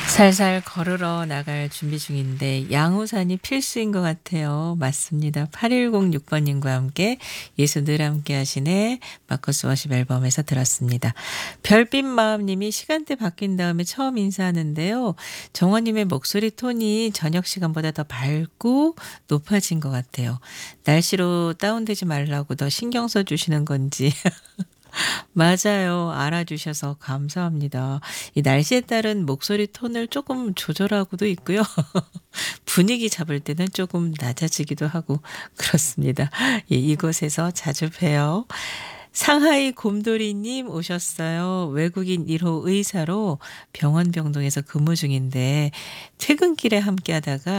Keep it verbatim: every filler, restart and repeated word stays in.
살살 걸으러 나갈 준비 중인데 양우산이 필수인 것 같아요. 맞습니다. 팔일공육 번님과 함께 예수 늘 함께 하시네 마커스 워십 앨범에서 들었습니다. 별빛 마음님이 시간대 바뀐 다음에 처음 인사하는데요. 정원님의 목소리 톤이 저녁 시간보다 더 밝고 높아진 것 같아요. 날씨로 다운되지 말라고 더 신경 써주시는 건지. 맞아요. 알아주셔서 감사합니다. 이 날씨에 따른 목소리 톤을 조금 조절하고도 있고요. 분위기 잡을 때는 조금 낮아지기도 하고 그렇습니다. 예, 이곳에서 자주 봬요. 상하이 곰돌이님 오셨어요. 외국인 일 호 의사로 병원 병동에서 근무 중인데 퇴근길에 함께 하다가